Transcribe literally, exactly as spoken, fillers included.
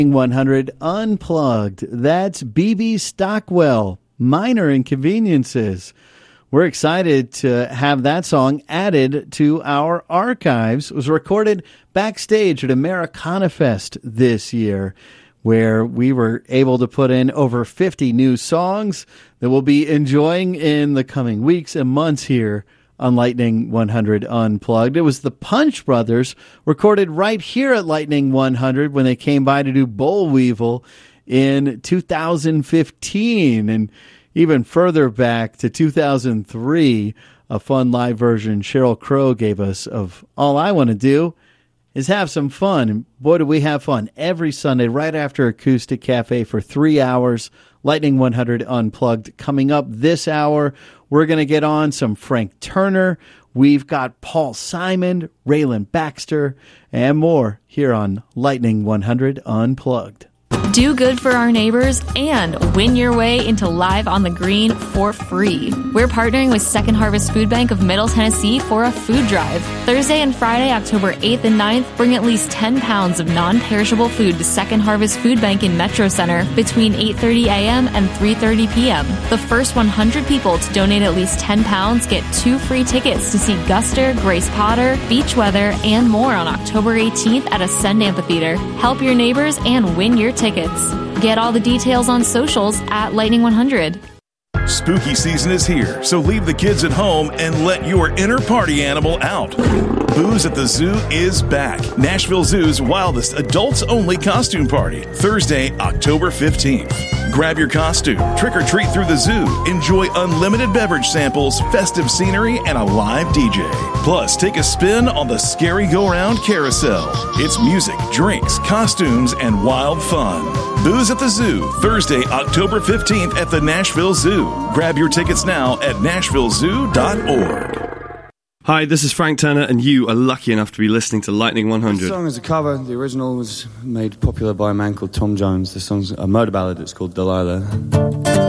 one hundred Unplugged. That's B B Stockwell, Minor Inconveniences. We're excited to have that song added to our archives. It was recorded backstage at Americana Fest this year, where we were able to put in over fifty new songs that we'll be enjoying in the coming weeks and months here on Lightning one hundred Unplugged. It was the Punch Brothers, recorded right here at Lightning one hundred when they came by to do Boll Weevil in two thousand fifteen. And even further back to two thousand three, a fun live version Sheryl Crow gave us of All I Want to Do is Have Some Fun. And boy, do we have fun every Sunday right after Acoustic Cafe for three hours. Lightning one hundred Unplugged coming up this hour. We're going to get on some Frank Turner. We've got Paul Simon, Raylan Baxter, and more here on Lightning one hundred Unplugged. Do good for our neighbors and win your way into Live on the Green for free. We're partnering with Second Harvest Food Bank of Middle Tennessee for a food drive. Thursday and Friday, October eighth and ninth, bring at least ten pounds of non-perishable food to Second Harvest Food Bank in Metro Center between eight thirty a.m. and three thirty p.m. The first one hundred people to donate at least ten pounds get two free tickets to see Guster, Grace Potter, Beach Weather, and more on October eighteenth at Ascend Amphitheater. Help your neighbors and win your tickets. Get all the details on socials at Lightning one hundred. Spooky season is here, so leave the kids at home and let your inner party animal out. Booze at the Zoo is back. Nashville Zoo's wildest adults-only costume party, Thursday, October fifteenth. Grab your costume, trick or treat through the zoo, enjoy unlimited beverage samples, festive scenery, and a live D J. Plus, take a spin on the Scary Go-Round Carousel. It's music, drinks, costumes, and wild fun. Booze at the Zoo, Thursday, October fifteenth at the Nashville Zoo. Grab your tickets now at nashville zoo dot org. Hi, this is Frank Turner, and you are lucky enough to be listening to Lightning one hundred. The song is a cover. The original was made popular by a man called Tom Jones. The song's a murder ballad. It's called Delilah.